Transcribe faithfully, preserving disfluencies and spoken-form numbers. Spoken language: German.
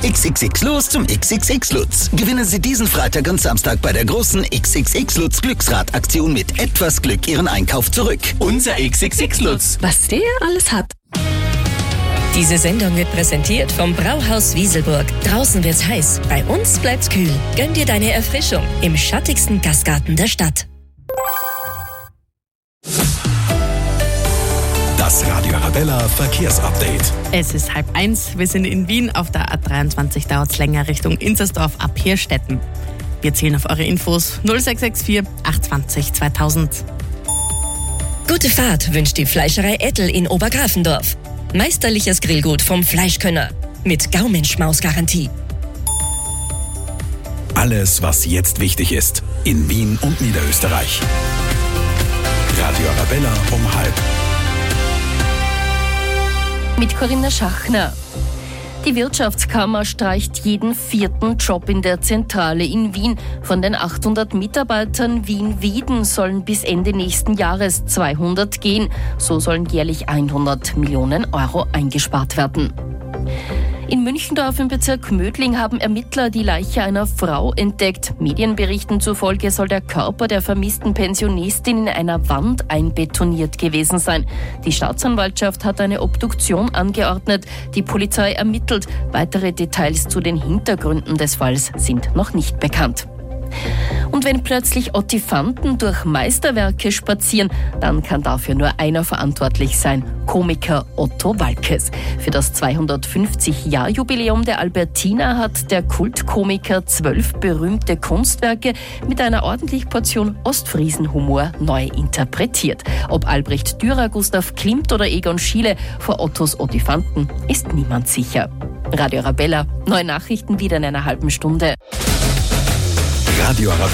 X X X los zum X X X Lutz. Gewinnen Sie diesen Freitag und Samstag bei der großen X X X Lutz Glücksrad-Aktion mit etwas Glück Ihren Einkauf zurück. Unser X X X Lutz. Was der alles hat. Diese Sendung wird präsentiert vom Brauhaus Wieselburg. Draußen wird's heiß, bei uns bleibt's kühl. Gönn dir deine Erfrischung im schattigsten Gastgarten der Stadt. Das Radio Arabella Verkehrsupdate. Es ist halb eins. Wir sind in Wien. Auf der A dreiundzwanzig dauert es länger Richtung Inzersdorf ab Hirstetten. Wir zählen auf eure Infos null sechs sechs vier acht zwei null zweitausend. Gute Fahrt wünscht die Fleischerei Ettel in Obergrafendorf. Meisterliches Grillgut vom Fleischkönner mit Gaumenschmaus-Garantie. Alles, was jetzt wichtig ist, in Wien und Niederösterreich. Radio Arabella um halb. Mit Corinna Schachner. Die Wirtschaftskammer streicht jeden vierten Job in der Zentrale in Wien. Von den achthundert Mitarbeitern Wien-Wieden sollen bis Ende nächsten Jahres zweihundert gehen. So sollen jährlich hundert Millionen Euro eingespart werden. In Münchendorf im Bezirk Mödling haben Ermittler die Leiche einer Frau entdeckt. Medienberichten zufolge soll der Körper der vermissten Pensionistin in einer Wand einbetoniert gewesen sein. Die Staatsanwaltschaft hat eine Obduktion angeordnet. Die Polizei ermittelt. Weitere Details zu den Hintergründen des Falls sind noch nicht bekannt. Und wenn plötzlich Ottifanten durch Meisterwerke spazieren, dann kann dafür nur einer verantwortlich sein: Komiker Otto Waalkes. Für das zweihundertfünfzig-Jahr-Jubiläum der Albertina hat der Kultkomiker zwölf berühmte Kunstwerke mit einer ordentlichen Portion Ostfriesen-Humor neu interpretiert. Ob Albrecht Dürer, Gustav Klimt oder Egon Schiele, vor Ottos Ottifanten ist niemand sicher. Radio Arabella, neue Nachrichten wieder in einer halben Stunde. Radio Arabella.